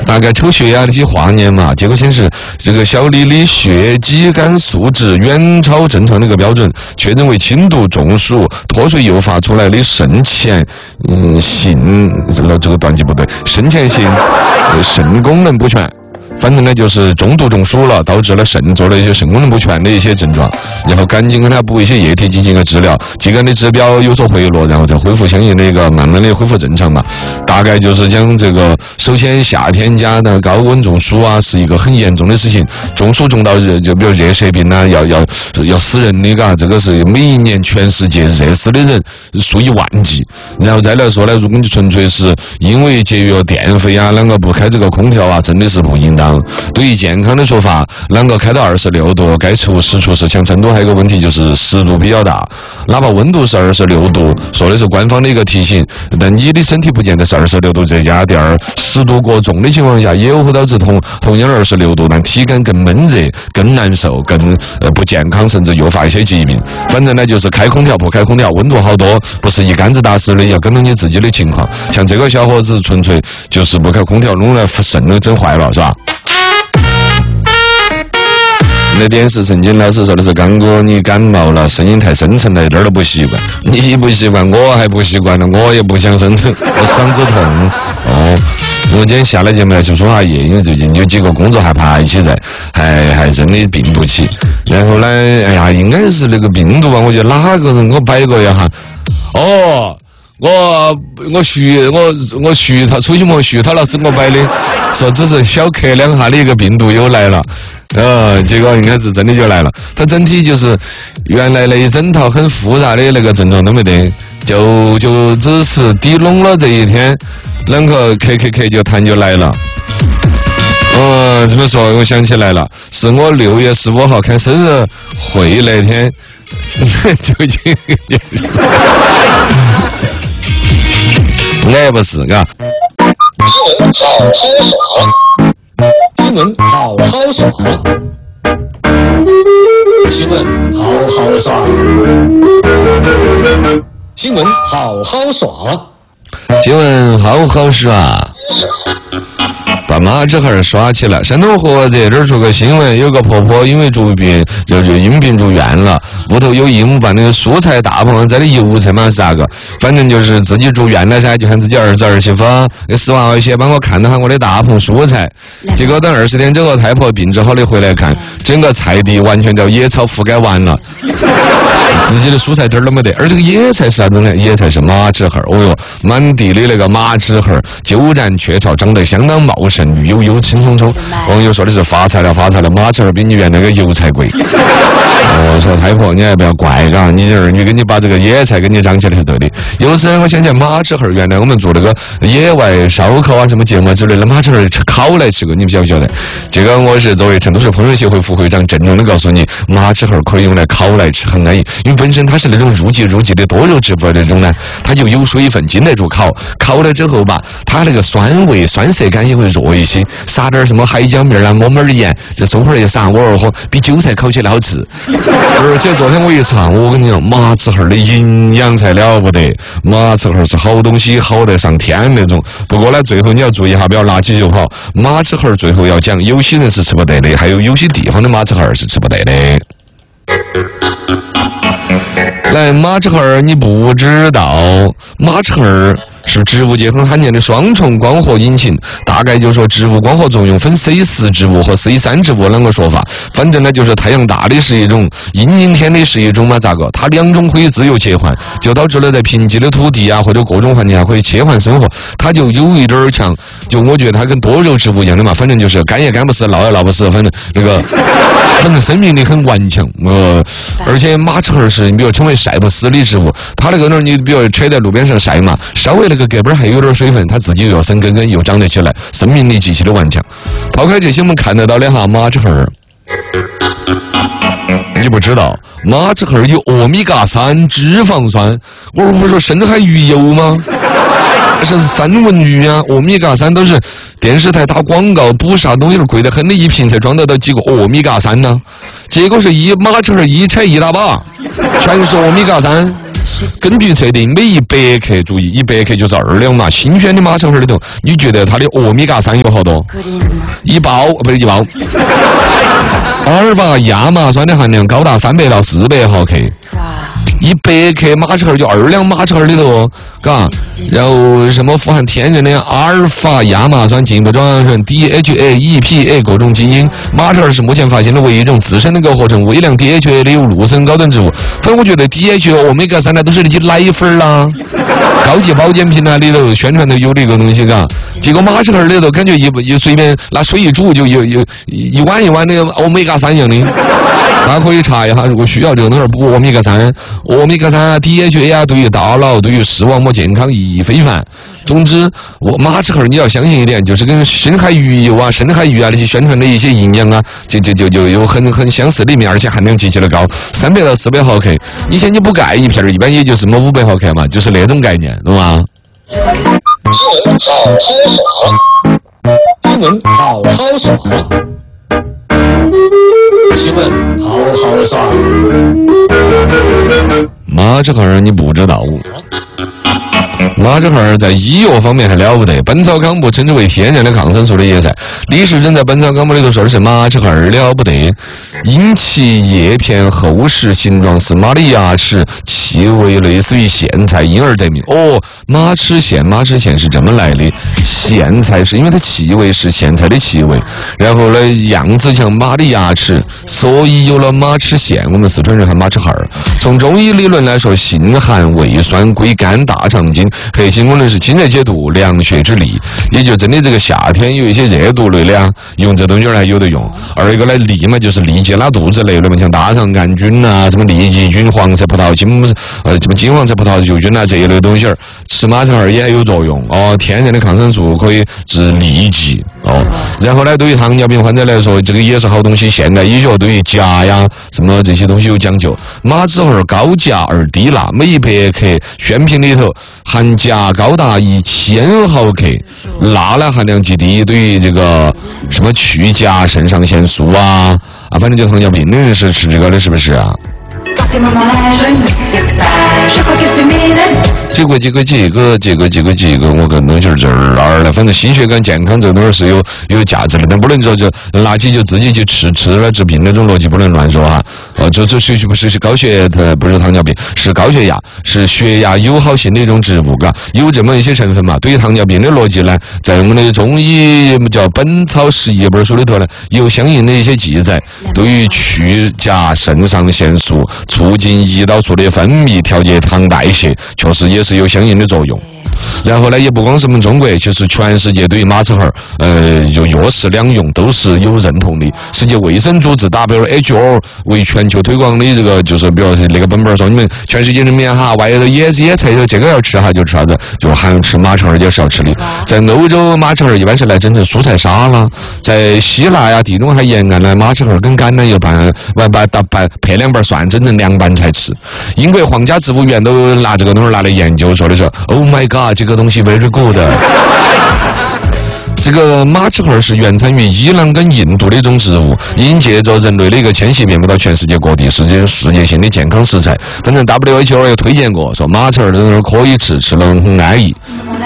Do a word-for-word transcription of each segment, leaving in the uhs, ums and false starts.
大概抽血压那些化验嘛，结果显示这个小李的血肌酐素值远超正常的一个标准，确认为轻度中暑脱水诱发出来的肾前嗯性这个这个断句不对，肾前性肾功能不全。反正呢，就是中度中暑了，导致了肾做了一些肾功能不全的一些症状，然后赶紧给他补一些液体进行一个治疗，肌酐的指标有所回落，然后再恢复相应的一个慢慢的恢复正常嘛。大概就是讲这个，首先夏天加的高温中暑啊，是一个很严重的事情，中暑中到热，就比如热射病啊，要要要死人的嘎，这个是每一年全世界热死的人数以万计。然后再来说呢，如果你纯粹是因为节约电费啊，啷个不开这个空调啊，真的是不应当。对于健康的说法，啷个开到二十六度，该除湿除湿。像成都还有个问题就是湿度比较大，哪怕温度是二十六度，说的是官方的一个提醒，但你的身体不见得是二十六度这家店儿，湿度过重的情况下，也会导致同同样二十六度，但体感更闷热、更难受、更呃不健康，甚至诱发一些疾病。反正呢，就是开空调不开空调，温度好多，不是一竿子打死的，要跟着你自己的情况。像这个小伙子，纯粹就是不开空调，弄来肾都整坏了，是吧？那电视曾经老师说的是刚哥，你感冒了，声音太深沉了，一点都不习惯。你不习惯，我还不习惯呢，我也不想深沉，我嗓子痛。哦，我今天下来节目来去说下夜，因为最近有几个工作还排起在，还还真的病不起。然后呢，哎呀，应该是那个病毒吧？我觉得哪个人我摆过一下，哦。我我徐我我徐他出去么徐他老师我摆的，说只是小咳两下的一个病毒又来了，呃，结果应该是真的就来了。它整体就是原来那一整套很复杂的那个症状都没得，就就只是抵拢了这一天，啷个咳咳咳就痰就来了。嗯，这么说我想起来了，是我六月十五号开生日会那天，就已经。那不是嘎。 新闻好好爽，新闻好好爽，新闻好好爽， 新闻好好爽。把马纸盒刷起来。山东菏泽这儿出个新闻，有个婆婆因为住病就就因病住院了，屋头有义务把那个蔬菜大棚在的油菜嘛是咋个？反正就是自己住院了噻，就喊自己儿子儿媳妇十万块钱帮我看到下我的大棚蔬菜。结果等二十天之后，太婆病治好的回来看，整个菜地完全叫野草覆盖完了，自己的蔬菜点儿都没得。而这个野菜是啥子呢？野菜是马齿苋，哦哟，满地的那个马齿苋鸠占鹊巢，长得相当茂盛，绿油油、青葱葱。网友说的是发财了，发财了，马齿苋比你原来那个油菜贵。我说太婆，你还不要怪嘎，你儿女给你把这个野菜给你长起来是对的。有时我想起来马齿苋，原来我们做那个野外烧烤啊什么节目之类的，马齿苋烤来吃过，你不晓不晓得？这个我是作为成都市烹饪协会副会长，郑重的告诉你，马齿苋可以用来烤来吃，很安逸，因为本身它是那种入肌入肌的多肉植物那种呢，它就有水分，经得住烤。烤了之后吧，它那个酸味、酸涩感也会弱一些，撒点什么海椒面啊、抹抹盐，这松花一撒，我二喝比韭菜烤起来好吃。而且昨天我一尝，我跟你讲，马齿苋的营养才了不得，马齿苋是好东西，好得上天那种。不过呢，最后你要注意一下，不要拿起就跑。马齿苋最后要讲，有些人是吃不得的，还有有些地方的马齿苋是吃不得的。来，马齿苋你不知道，马齿苋是植物界很罕见的双重光合引擎，大概就是说植物光合作用分 C 四 植物和 C 三 植物两个说法。反正呢，就是太阳大的是一种，阴阴天的是一种嘛，咋个？它两种可以自由切换，就导致了在贫瘠的土地啊或者各种环境下可以切换生活。它就有一点强，就我觉得它跟多肉植物一样的嘛，反正就是干也干不死，闹也闹不死，反正那个，反正生命力很顽强。呃，而且马齿苋是你比如称为晒不死的植物，它那个呢，你比如扯在路边上晒嘛，稍微那个胳膊还有点水分，它自己又生根根又长得起来，生命力极其的顽强。抛开这些我们看得到的哈，马齿苋你不知道，马齿苋有欧米伽三脂肪酸，我不是说深海鱼油吗？是三文鱼啊，欧米伽三都是电视台打广告补啥东西贵得很的一瓶才装得到几个欧米伽三呢？结果是一马齿苋一拆一大把，全是欧米伽三。 根据测定，每一百克，注意，一百克就是二两嘛。新鲜的马车盒里头，你觉得它的欧米伽三有好多？一包不是一包，阿尔法亚麻酸的含量高达三百到四百毫克。一百克马车盒就二两马车盒里头哦，嘎，然后什么富含天然的阿尔法亚麻酸进一步转化成 D H A E P A 各种基因。马车盒是目前发现的唯一一种自身能够合成微量 D H A 的陆生高等植物。反正我觉得 D H A 欧米伽三呢都是那些奶粉啦、高级保健品啊里头宣传的有的一个东西，嘎。结果马车盒里头感觉一一随便拿水一煮就有有一碗一碗的欧米伽三一样的。大家可以查一下，如果需要这个东西补欧米伽三。欧米伽三啊 ，D H A 啊，对于大脑、对于视网膜健康意义非凡。总之，我马车盒你要相信一点，就是跟深海鱼油啊、深海鱼啊那些宣传的一些营养啊，就就就就有很很相似的一面，而且含量极其的高，三百到四百毫克。以前你不盖一片，一般也就什么五百毫克嘛，就是那种概念，懂吗？ 新闻好好耍，新闻好好耍。新闻好好耍， 马车盒你不知道。马车盒在医药方面还了不得，《本草纲目》称之为天然的抗生素的叶菜。李时珍在《本草纲目》里头说的是马车盒了不得，因其叶片厚实，形状似马的牙齿，气味类似于苋菜，因而得名。哦，马齿苋，马齿苋是这么来的。苋菜是因为它气味是苋菜的气味，然后呢样子像马的牙齿，所以有了马齿苋。我们四川人喊马车盒。从中医理论来说，性寒胃酸，归肝大肠经。核心功能是清热解毒、凉血之力，也就真的这个夏天有一些热毒类的啊，用这东西还有的用。二一个呢，利嘛就是利解拉肚子类的嘛，像大肠杆菌啊、什么痢疾菌、黄色葡萄金呃什么金黄色葡萄球菌啊这一类东西儿，吃马车盒也有作用哦。天然的抗生素可以治痢疾哦。然后呢，对于糖尿病患者来说，这个也是好东西。现代医学对于钾呀什么这些东西有讲究。马车盒高钾而低钠，每一百克宣品里头含钾高达一千毫克，钠呢含量极低，对于这个什么去甲肾上腺素啊啊，反正就糖尿病的人是吃这个的，是不是啊？这个这个这个这个这个这个，我跟东西儿这儿那儿了，反正心血管健康这个东西是有有价值的，但不能说就拿起就自己去吃，吃了治病那种逻辑不能乱说哈。哦，这这属于不是高血呃不是糖尿病，是高血压，是血压友好性的一种植物，嘎，有这么一些成分嘛。对于糖尿病的逻辑呢，在我们的中医叫《本草拾遗》本书里头呢，有相应的一些记载，对于去甲肾上腺素、促进胰岛素的分泌、调节糖代谢，确实也是有相应的作用。然后呢，也不光是我们中国，就是全世界对于马车盒，呃，就药食两用都是有认同的。世界卫生组织 W H O 为全球推广的这个，就是比如说那个本本说，你们全世界人民哈，外头野野菜这个要吃哈，就吃啥子，就喊吃马车盒也是要吃的。在欧洲，马车盒一般是来整成蔬菜沙拉；在希腊呀、地中海沿岸呢，马车盒跟橄榄油拌拌拌拌配两瓣蒜，整成凉拌菜吃。英国皇家植物园都拿这个东西拿来研究，说的是 Oh my God。这个东西 very good。这个马车盒是原产于伊朗跟印度的一种植物，因借着人类的一个迁徙遍布到全世界各地，是这种世界性的健康食材。反正 W H O 也推荐过，说马车盒的东西可以吃，吃了很安逸。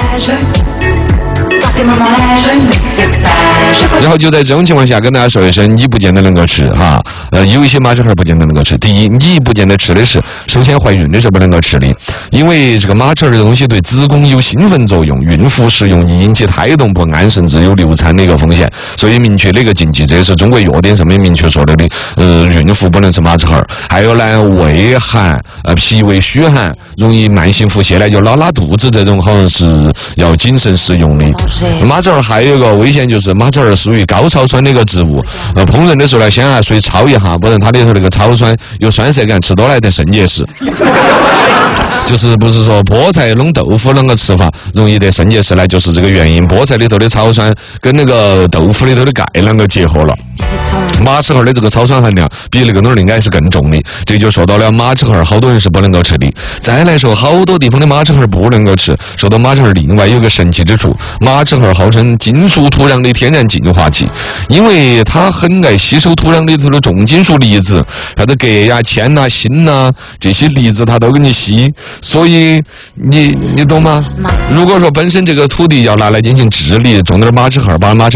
然后就在这种情况下跟大家说一声，你不见得能够吃哈，呃，有一些马车盒不见得能够吃。第一，你不见得吃的是首先怀孕的时候不能够吃的，因为这个马车盒的东西对子宫有兴奋作用，孕妇食用易引起胎动不安，甚至有流产的一个风险，所以明确的一个禁忌，这是中国药典上面明确说的的。呃，孕妇不能吃马车盒。还有呢，胃寒、呃脾胃虚寒、容易慢性腹泻呢，就老拉肚子这种，好像是要谨慎食用的。马车盒还有一个危险，就是马车盒属于高草酸的一个植物，呃，烹饪的时候呢，先按水焯一下，不然它里头那个草酸有酸涩感，吃多了得肾结石。就是不是说菠菜弄豆腐啷个吃法容易得肾结石呢？就是这个原因，菠菜里头的草酸跟那个豆腐里头的钙啷个结合了。 马齿苋的这个草酸含量比那个努尔应该是更重的，这就说到了马齿苋，好多人是不能够吃的。再来说，好多地方的马齿苋不能够吃。说到马齿苋，另外有个神奇之处，马齿苋号称金属土壤的天然净化器，因为它很爱吸收土壤里头的重金属离子，啥子镉呀、铅呐、锌呐这些离子它都给你吸，所以你你懂吗？如果说本身这个土地要拿来进行治理，种点马齿苋，把马齿